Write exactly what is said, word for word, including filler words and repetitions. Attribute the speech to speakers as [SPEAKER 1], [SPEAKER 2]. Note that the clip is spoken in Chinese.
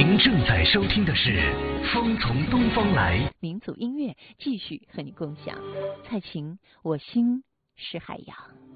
[SPEAKER 1] 您正在收听的是《风从东方来》，
[SPEAKER 2] 民族音乐继续和你共享。蔡琴，我心是海洋。